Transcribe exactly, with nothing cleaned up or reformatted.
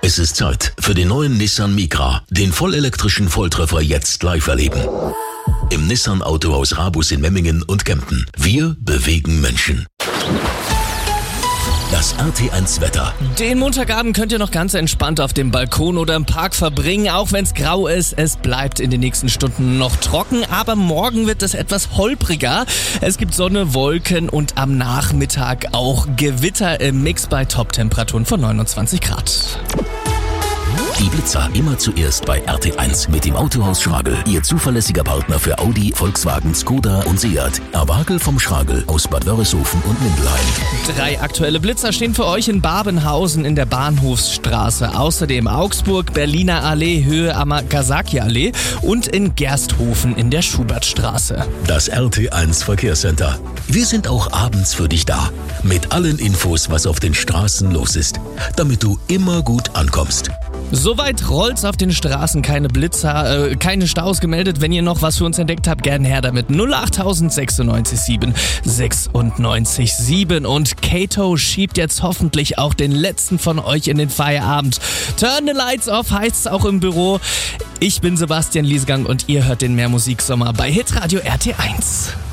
Es ist Zeit für den neuen Nissan Micra, den vollelektrischen Volltreffer jetzt live erleben. Im Nissan Autohaus Rabus in Memmingen und Kempten. Wir bewegen Menschen. Das R T eins Wetter. Den Montagabend könnt ihr noch ganz entspannt auf dem Balkon oder im Park verbringen, auch wenn es grau ist. Es bleibt in den nächsten Stunden noch trocken, aber morgen wird es etwas holpriger. Es gibt Sonne, Wolken und am Nachmittag auch Gewitter im Mix bei Top-Temperaturen von neunundzwanzig Grad. Die Blitzer immer zuerst bei R T eins mit dem Autohaus Schragel. Ihr zuverlässiger Partner für Audi, Volkswagen, Skoda und Seat. Erwagel vom Schragel aus Bad Wörishofen und Mindelheim. Drei aktuelle Blitzer stehen für euch in Babenhausen in der Bahnhofsstraße. Außerdem Augsburg, Berliner Allee, Höhe Amakasaki-Allee und in Gersthofen in der Schubertstraße. Das R T eins Verkehrscenter. Wir sind auch abends für dich da. Mit allen Infos, was auf den Straßen los ist. Damit du immer gut ankommst. Soweit rollt's auf den Straßen, keine Blitzer, äh, keine Staus gemeldet. Wenn ihr noch was für uns entdeckt habt, gern her damit. null acht sechsundneunzig sieben sechsundneunzig sieben. Und Kato schiebt jetzt hoffentlich auch den letzten von euch in den Feierabend. Turn the lights off heißt's auch im Büro. Ich bin Sebastian Liesgang und ihr hört den Mehrmusiksommer bei Hitradio R T eins.